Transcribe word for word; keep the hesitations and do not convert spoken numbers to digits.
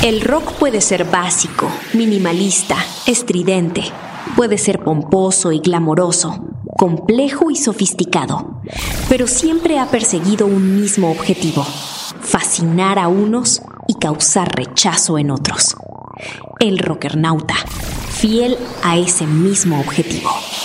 El rock puede ser básico, minimalista, estridente. Puede ser pomposo y glamoroso, complejo y sofisticado. Pero siempre ha perseguido un mismo objetivo: fascinar a unos y causar rechazo en otros. El rockernauta, fiel a ese mismo objetivo.